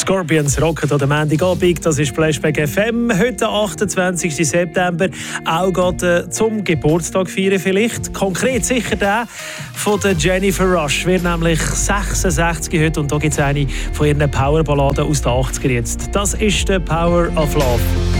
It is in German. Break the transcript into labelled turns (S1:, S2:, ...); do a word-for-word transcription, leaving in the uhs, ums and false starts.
S1: Scorpions rocken an der Montagabend, das ist Flashback F M. Heute, achtundzwanzigsten September, auch gerade zum Geburtstag feiern vielleicht. Konkret sicher der von der Jennifer Rush. Wird nämlich sechsundsechzig heute und da gibt es eine von ihren Powerballaden aus den achtziger jetzt. Das ist der Power of Love.